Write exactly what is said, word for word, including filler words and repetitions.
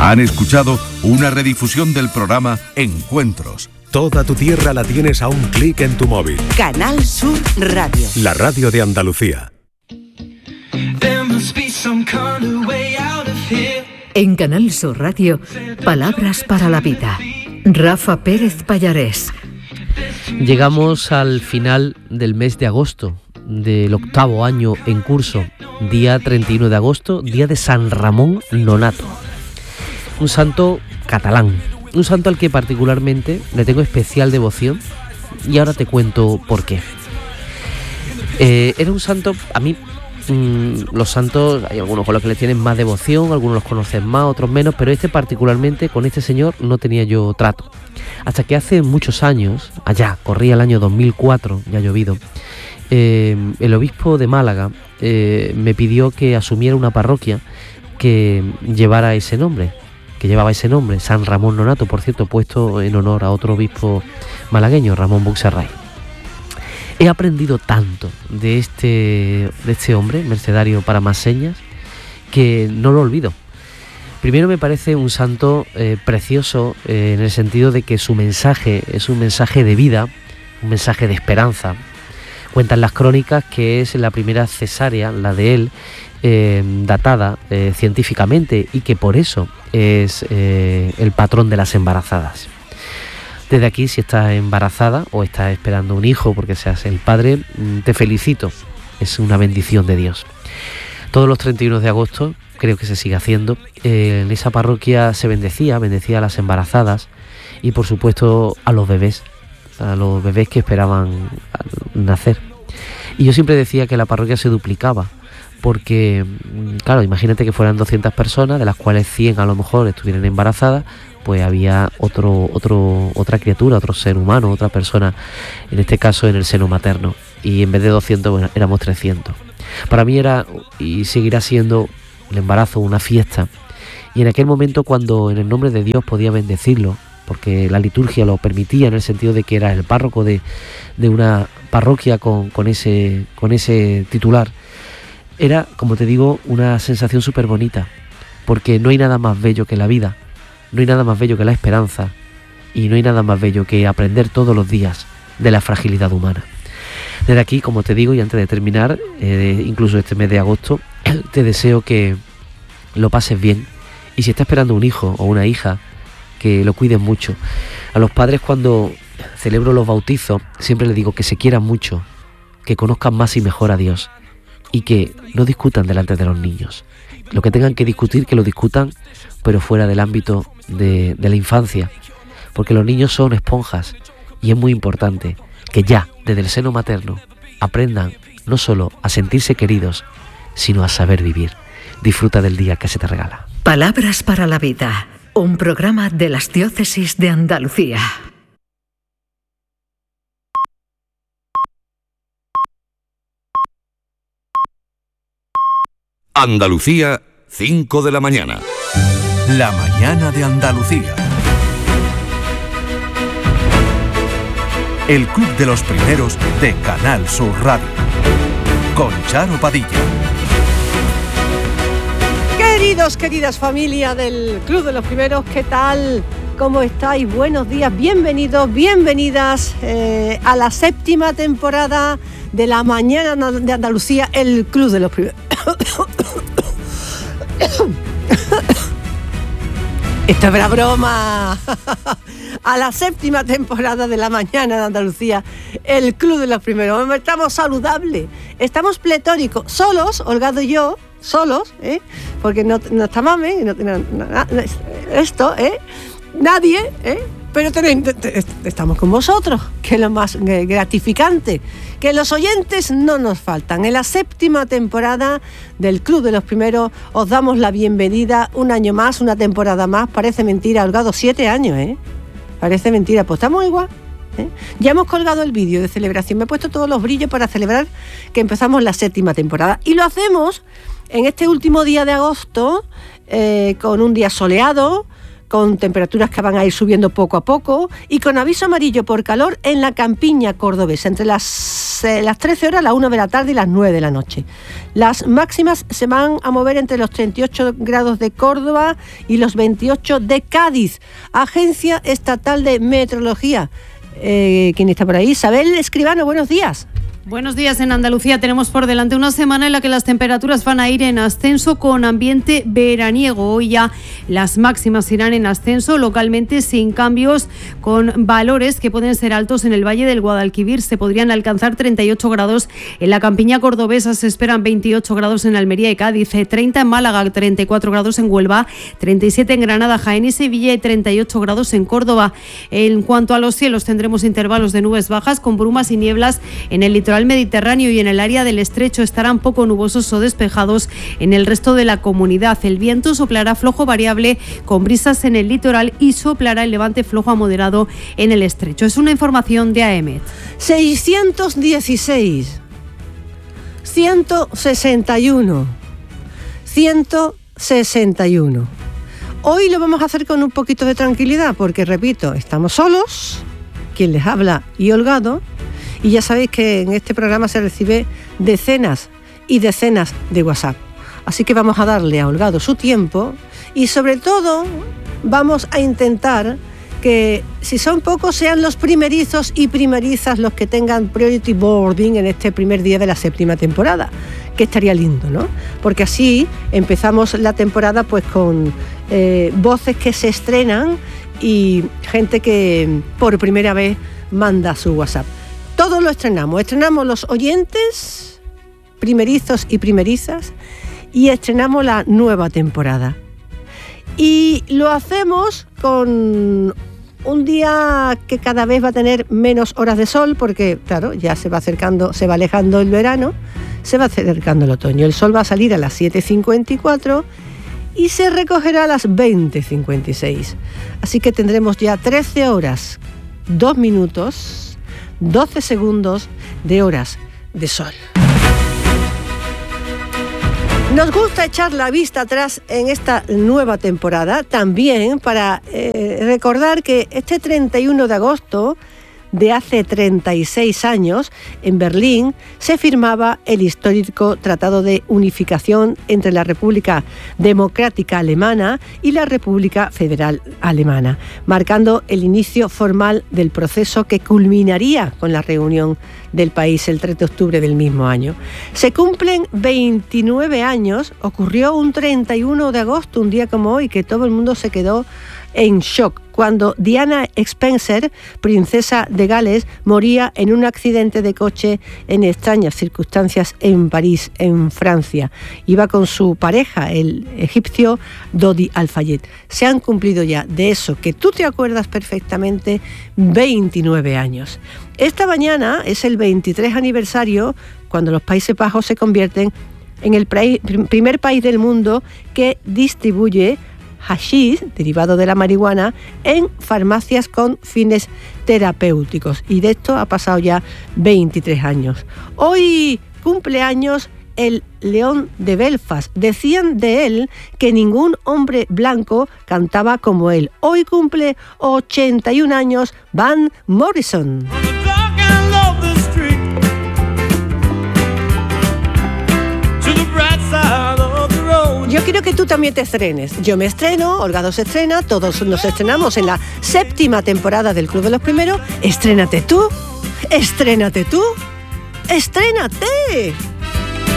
Han escuchado una redifusión del programa Encuentros. Toda tu tierra la tienes a un clic en tu móvil. Canal Sur Radio. La radio de Andalucía. En Canal Sur Radio, Palabras para la Vida. Rafa Pérez Pallarés. Llegamos al final del mes de agosto, del octavo año en curso, día treinta y uno de agosto, día de San Ramón Nonato. Un santo catalán, un santo al que particularmente le tengo especial devoción y ahora te cuento por qué. Eh, era un santo, a mí mmm, los santos, hay algunos con los que le tienen más devoción, algunos los conocen más, otros menos, pero este particularmente, con este señor no tenía yo trato. Hasta que hace muchos años, allá, corría el año dos mil cuatro, ya ha llovido, eh, el obispo de Málaga eh, me pidió que asumiera una parroquia que llevara ese nombre, que llevaba ese nombre, San Ramón Nonato, por cierto, puesto en honor a otro obispo malagueño, Ramón Buxarray. He aprendido tanto de este, de este hombre, mercedario para más señas, que no lo olvido. Primero, me parece un santo eh, precioso eh, en el sentido de que su mensaje es un mensaje de vida, un mensaje de esperanza. Cuentan las crónicas que es la primera cesárea, la de él, eh, datada eh, científicamente, y que por eso es eh, el patrón de las embarazadas. Desde aquí, si estás embarazada o estás esperando un hijo porque seas el padre, te felicito, es una bendición de Dios. Todos los treinta y uno de agosto, creo que se sigue haciendo, eh, en esa parroquia se bendecía, bendecía a las embarazadas y por supuesto a los bebés, a los bebés que esperaban nacer. Y yo siempre decía que la parroquia se duplicaba, porque, claro, imagínate que fueran doscientas personas, de las cuales cien a lo mejor estuvieran embarazadas, pues había otro, otro, otra criatura, otro ser humano, otra persona, en este caso en el seno materno, y en vez de doscientos, bueno, éramos trescientos. Para mí era y seguirá siendo el embarazo una fiesta, y en aquel momento, cuando en el nombre de Dios podía bendecirlo, porque la liturgia lo permitía, en el sentido de que era el párroco de, de una parroquia con, con, ese, con ese titular, era, como te digo, una sensación súper bonita, porque no hay nada más bello que la vida, no hay nada más bello que la esperanza, y no hay nada más bello que aprender todos los días de la fragilidad humana. Desde aquí, como te digo, y antes de terminar, eh, incluso este mes de agosto, te deseo que lo pases bien, y si estás esperando un hijo o una hija, que lo cuiden mucho. A los padres, cuando celebro los bautizos, siempre les digo que se quieran mucho, que conozcan más y mejor a Dios, y que no discutan delante de los niños. Lo que tengan que discutir, que lo discutan, pero fuera del ámbito de, de la infancia, porque los niños son esponjas, y es muy importante que ya, desde el seno materno, aprendan no solo a sentirse queridos, sino a saber vivir. Disfruta del día que se te regala. Palabras para la Vida, un programa de las diócesis de Andalucía. Andalucía, cinco de la mañana. La mañana de Andalucía. El Club de los Primeros de Canal Sur Radio. Con Charo Padilla. Queridos, queridas familia del Club de los Primeros, ¿qué tal? ¿Cómo estáis? Buenos días, bienvenidos, bienvenidas eh, a la séptima temporada de la mañana de Andalucía, el Club de los Primeros. Esto es una broma. A la séptima temporada de la mañana de Andalucía, el Club de los Primeros. Estamos saludables, estamos pletóricos, solos, Holgado y yo, solos, ¿eh? Porque no, no está mami, no, no, no, no, esto, ¿eh? Nadie, ¿eh? Pero ten, ten, ten, estamos con vosotros, que es lo más gratificante, que los oyentes no nos faltan. En la séptima temporada del Club de los Primeros os damos la bienvenida, un año más, una temporada más. Parece mentira, Holgado, siete años, ¿eh? Parece mentira, pues estamos igual, ¿eh? Ya hemos colgado el vídeo de celebración, me he puesto todos los brillos para celebrar que empezamos la séptima temporada. Y lo hacemos en este último día de agosto, eh, con un día soleado, con temperaturas que van a ir subiendo poco a poco y con aviso amarillo por calor en la campiña cordobesa, entre las, eh, las trece horas, las una de la tarde y las nueve de la noche. Las máximas se van a mover entre los treinta y ocho grados de Córdoba y los veintiocho de Cádiz. Agencia Estatal de Meteorología. Eh, ¿Quién está por ahí? Isabel Escribano, buenos días. Buenos días. En Andalucía tenemos por delante una semana en la que las temperaturas van a ir en ascenso con ambiente veraniego. Hoy ya las máximas irán en ascenso, localmente sin cambios, con valores que pueden ser altos en el Valle del Guadalquivir. Se podrían alcanzar treinta y ocho grados en la campiña cordobesa, se esperan veintiocho grados en Almería y Cádiz, treinta en Málaga, treinta y cuatro grados en Huelva, treinta y siete en Granada, Jaén y Sevilla y treinta y ocho grados en Córdoba. En cuanto a los cielos, tendremos intervalos de nubes bajas con brumas y nieblas en el litoral mediterráneo y en el área del estrecho. Estarán poco nubosos o despejados en el resto de la comunidad. El viento soplará flojo variable con brisas en el litoral y soplará el levante flojo a moderado en el estrecho. Es una información de AEMET. seiscientos dieciséis, ciento sesenta y uno, ciento sesenta y uno. Hoy lo vamos a hacer con un poquito de tranquilidad porque, repito, estamos solos, quien les habla y Holgado. Y ya sabéis que en este programa se recibe decenas y decenas de WhatsApp. Así que vamos a darle a Holgado su tiempo y sobre todo vamos a intentar que, si son pocos, sean los primerizos y primerizas los que tengan priority boarding en este primer día de la séptima temporada, que estaría lindo, ¿no? Porque así empezamos la temporada pues con eh, voces que se estrenan y gente que por primera vez manda su WhatsApp. Todo lo estrenamos, estrenamos los oyentes, primerizos y primerizas, y estrenamos la nueva temporada. Y lo hacemos con un día que cada vez va a tener menos horas de sol, porque, claro, ya se va acercando, se va alejando el verano, se va acercando el otoño. El sol va a salir a las siete cincuenta y cuatro y se recogerá a las veinte cincuenta y seis. Así que tendremos ya trece horas, dos minutos... doce segundos de horas de sol. Nos gusta echar la vista atrás en esta nueva temporada, también para eh, recordar que este treinta y uno de agosto de hace treinta y seis años, en Berlín, se firmaba el histórico Tratado de Unificación entre la República Democrática Alemana y la República Federal Alemana, marcando el inicio formal del proceso que culminaría con la reunión del país el tres de octubre del mismo año. Se cumplen veintinueve años, ocurrió un treinta y uno de agosto, un día como hoy, que todo el mundo se quedó en shock, cuando Diana Spencer, princesa de Gales, moría en un accidente de coche en extrañas circunstancias en París, en Francia. Iba con su pareja, el egipcio Dodi Al-Fayed. Se han cumplido ya de eso, que tú te acuerdas perfectamente, veintinueve años. Esta mañana es el veintitrés aniversario cuando los Países Bajos se convierten en el primer país del mundo que distribuye hashish, derivado de la marihuana, en farmacias con fines terapéuticos. Y de esto ha pasado ya veintitrés años. Hoy cumple años el León de Belfast. Decían de él que ningún hombre blanco cantaba como él. Hoy cumple ochenta y un años Van Morrison. Yo quiero que tú también te estrenes. Yo me estreno, Holgado se estrena, todos nos estrenamos en la séptima temporada del Club de los Primeros. Estrénate tú, estrénate tú, estrénate.